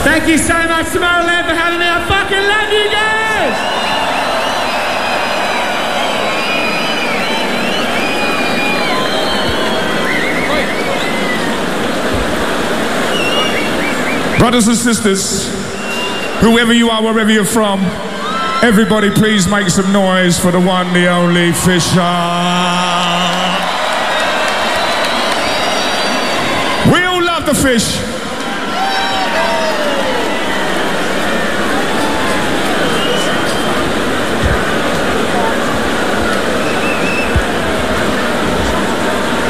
Thank you so much, Tomorrowland, for having me. I fucking love you guys! Brothers and sisters, whoever you are, wherever you're from, everybody please make some noise for the one, the only Fisher. We all love the fish.